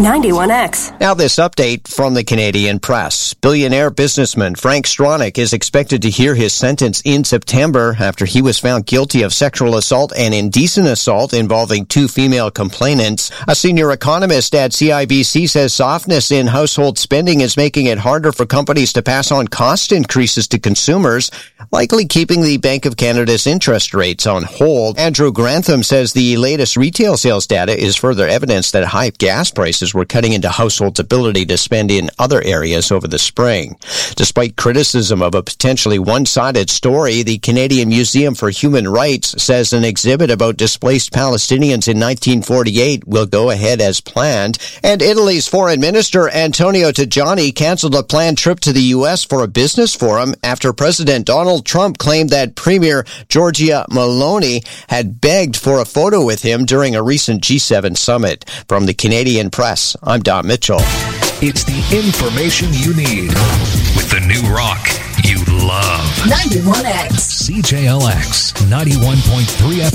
91X. Now this update from the Canadian press. Billionaire businessman Frank Stronach is expected to hear his sentence in September after he was found guilty of sexual assault and indecent assault involving two female complainants. A senior economist at CIBC says softness in household spending is making it harder for companies to pass on cost increases to consumers, likely keeping the Bank of Canada's interest rates on hold. Andrew Grantham says the latest retail sales data is further evidence that high gas prices were cutting into households' ability to spend in other areas over the spring. Despite criticism of a potentially one-sided story, the Canadian Museum for Human Rights says an exhibit about displaced Palestinians in 1948 will go ahead as planned. And Italy's Foreign Minister Antonio Tajani canceled a planned trip to the U.S. for a business forum after President Donald Trump claimed that Premier Giorgia Meloni had begged for a photo with him during a recent G7 summit. From the Canadian Press, I'm Don Mitchell. It's the information you need with the new rock you love. 91X. CJLX 91.3 FM.